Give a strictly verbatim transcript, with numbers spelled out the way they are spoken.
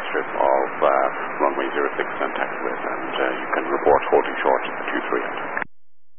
strip of uh, runway zero six and taxiway, and uh, you can report holding short at the two three.